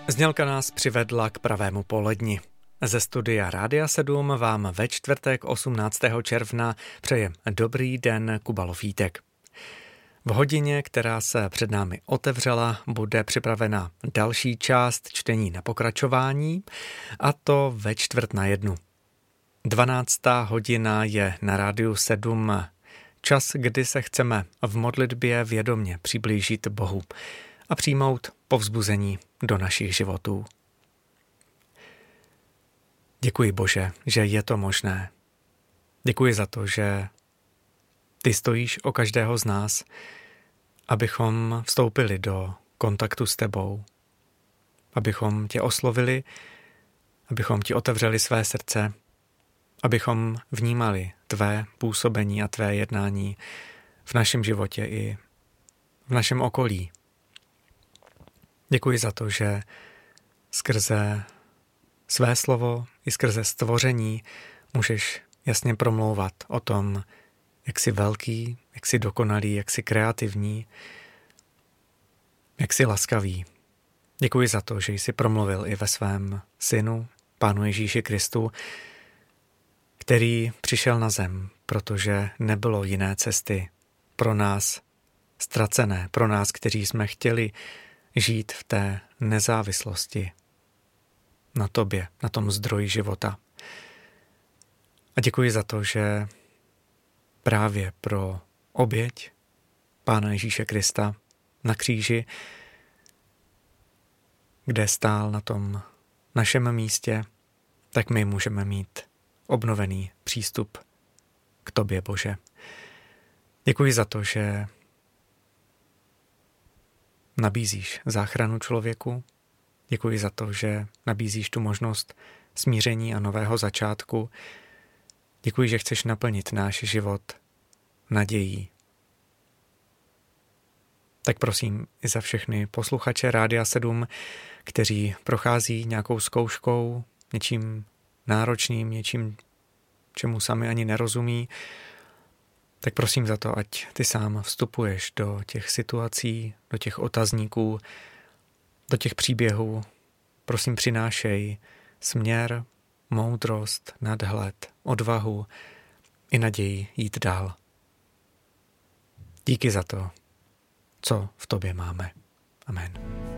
Znělka nás přivedla k pravému poledni. Ze studia Rádia 7 vám ve čtvrtek 18. června přeje dobrý den Kuba Lofítek. V hodině, která se před námi otevřela, bude připravena další část čtení na pokračování, a to ve 12:45. 12. hodina je na Rádiu 7 čas, kdy se chceme v modlitbě vědomě přiblížit Bohu a přijmout povzbuzení do našich životů. Děkuji, Bože, že je to možné. Děkuji za to, že ty stojíš o každého z nás, abychom vstoupili do kontaktu s tebou, abychom tě oslovili, abychom ti otevřeli své srdce, abychom vnímali tvé působení a tvé jednání v našem životě i v našem okolí. Děkuji za to, že skrze své slovo i skrze stvoření můžeš jasně promlouvat o tom, jak jsi velký, jak jsi dokonalý, jak jsi kreativní, jak jsi laskavý. Děkuji za to, že jsi promluvil i ve svém synu, Pánu Ježíši Kristu, který přišel na zem, protože nebylo jiné cesty pro nás ztracené, pro nás, kteří jsme chtěli žít v té nezávislosti na tobě, na tom zdroji života. A děkuji za to, že právě pro oběť Pána Ježíše Krista na kříži, kde stál na tom našem místě, tak my můžeme mít obnovený přístup k tobě, Bože. Děkuji za to, že nabízíš záchranu člověku. Děkuji za to, že nabízíš tu možnost smíření a nového začátku. Děkuji, že chceš naplnit náš život nadějí. Tak prosím i za všechny posluchače Rádia 7, kteří prochází nějakou zkouškou, něčím náročným, něčím, čemu sami ani nerozumí, tak prosím za to, ať ty sám vstupuješ do těch situací, do těch otazníků, do těch příběhů. Prosím, přinášej směr, moudrost, nadhled, odvahu i naději jít dál. Díky za to, co v tobě máme. Amen.